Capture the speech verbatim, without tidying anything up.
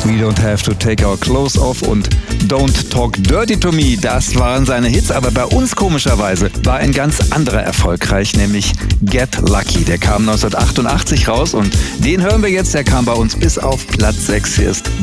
We Don't Have to Take Our Clothes Off und Don't Talk Dirty to Me, das waren seine Hits, aber bei uns komischerweise war ein ganz anderer erfolgreich, nämlich Get Lucky. Der kam neunzehnhundertachtundachtzig raus und den hören wir jetzt, der kam bei uns bis auf Platz sechs. Hier ist